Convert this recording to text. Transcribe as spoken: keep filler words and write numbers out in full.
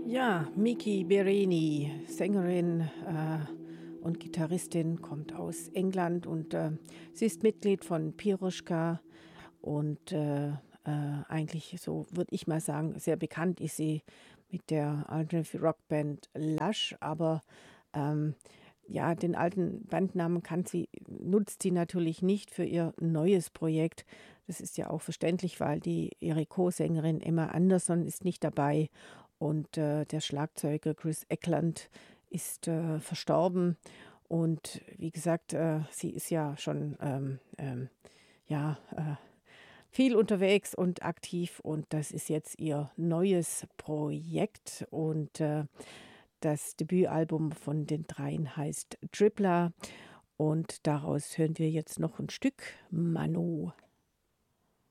Ja, Miki Berenyi, Sängerin äh, und Gitarristin, kommt aus England und äh, sie ist Mitglied von Piroschka und äh, äh, eigentlich, so würde ich mal sagen, sehr bekannt ist sie mit der Alternative Rockband Lush, aber ähm, ja, den alten Bandnamen kann sie, nutzt sie natürlich nicht für ihr neues Projekt. Das ist ja auch verständlich, weil die ihre Co-Sängerin Emma Anderson ist nicht dabei und äh, der Schlagzeuger Chris Eckland ist äh, verstorben. Und wie gesagt, äh, sie ist ja schon ähm, ähm, ja, äh, viel unterwegs und aktiv und das ist jetzt ihr neues Projekt und äh, das Debütalbum von den dreien heißt Dribbler und daraus hören wir jetzt noch ein Stück Mano.